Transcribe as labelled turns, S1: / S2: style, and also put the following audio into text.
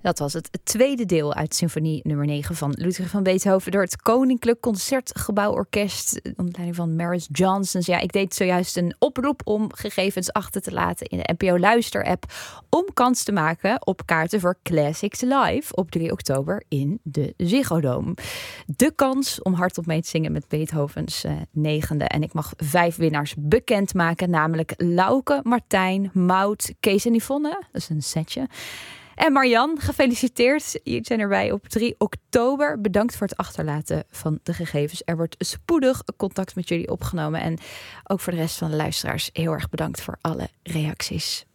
S1: Dat was het tweede deel uit symfonie nummer 9 van Ludwig van Beethoven door het Koninklijk Concertgebouworkest onder leiding van Maris Janssens. Ja, ik deed zojuist een oproep om gegevens achter te laten in de NPO Luister-app om kans te maken op kaarten voor Classics Live op 3 oktober in de Ziggo Dome. De kans om hardop mee te zingen met Beethovens negende. En ik mag 5 winnaars bekendmaken, namelijk Lauke, Martijn, Maud, Kees en Yvonne. Dat is een setje. En Marjan, gefeliciteerd. Jullie zijn erbij op 3 oktober. Bedankt voor het achterlaten van de gegevens. Er wordt spoedig contact met jullie opgenomen. En ook voor de rest van de luisteraars heel erg bedankt voor alle reacties.